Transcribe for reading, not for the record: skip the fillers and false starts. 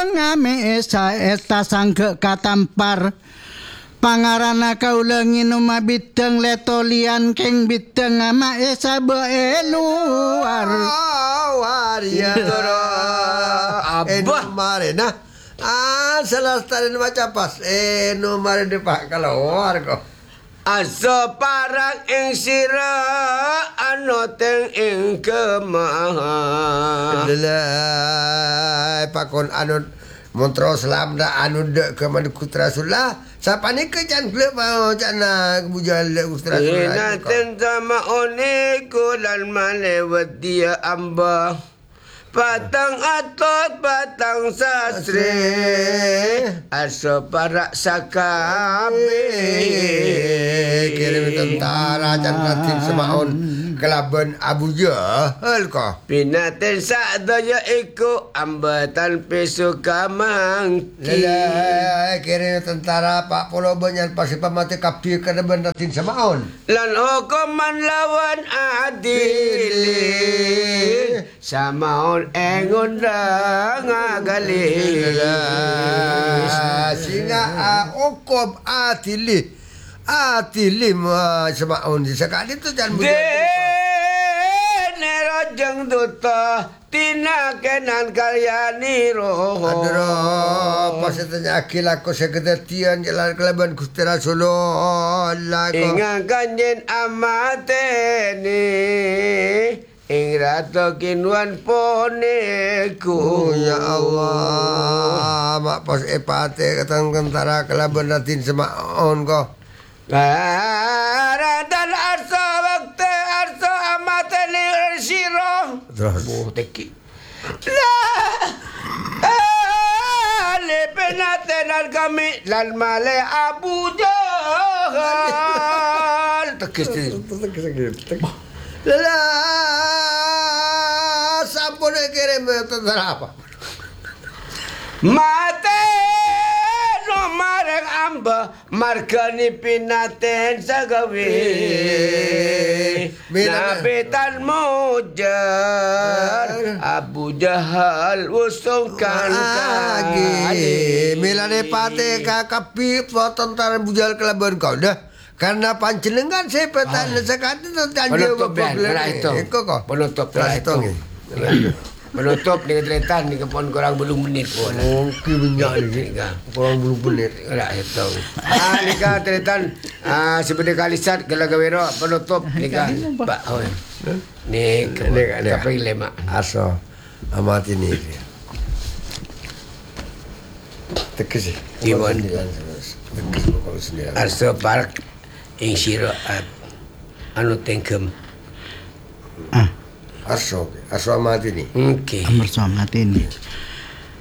bideng ame esa eta sangke katampar pangarana kaula nginum bideng letolian keng bideng ama esa beeluar waria abah marena salah tarin macam pas no mare de pak kalawar ko asa parang ing sira ano teng ing kemah lelai pakon anu montro selam da anu de ke madu kutrasulah sapane ke jan klub mau jana bujal kutrasulah ina ten sama one ko lan malewat dia amba patang atot patang sastre asa parak sakabe kirim tentara jan ratin semaun kelaban Abu Jahal ko pinaten sadaya iku ambatan peso kamangki lelai kirim tentara Pak Polo banyak pasti pamati kapir kelaban ratin semaun lan hukuman lawan adili samaon engon ngagalis singa hukum adili semaun sekali tu jangan nerajeng duta tina kenan karyani roh adro pasatnya akil aku segedetian jalan kelaban Gusti Rasulullah ingang kanjen amateni ing ratu kinuan poneku ya Allah mak pas epate katang tentara kelaban ratin semaun ko dan arsa waktu arsa amateni siro terus teki le penatenan kami lan male Abu Jahal tekis lala sampun kirim tentara apa mate no marang amba margani pinaten sagawe nabitan mujar Abu Jahal usungkan lagi milane pate kakapi tentara Abu Jahal kelaban kau dah karena panjenengan saya petan sekali tentang penutup itu penutup dengan tretan ni kepon kurang belum menit pun mungkin banyak ni kurang belum menit tak itu ni kan tretan seperti kalisat gelagawero penutup ni kan pak ni kapal lema aso amat ini tekis gimana aso park ing sira anu tengkem aso amat ini okey amat ini